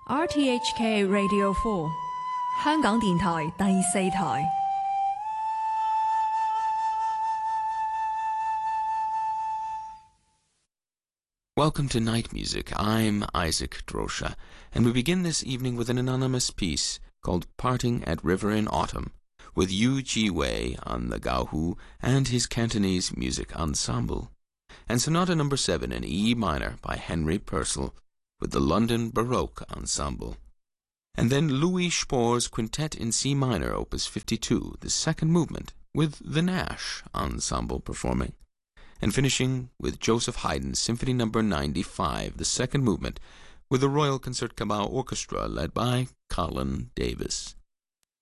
RTHK Radio 4香港電台第四台。 Welcome to Night Music. I'm Isaac Drosha, and we begin this evening with an anonymous piece called Parting at River in Autumn, with Yu Ji Wei on the gaohu and his Cantonese music ensemble, and Sonata No. 7 in E minor by Henry Purcell with the London Baroque Ensemble. And then Louis Spohr's Quintet in C minor, Opus 52, the second movement, with the Nash Ensemble performing, and finishing with Joseph Haydn's Symphony No. 95, the second movement, with the Royal Concertgebouw Orchestra led by Colin Davis.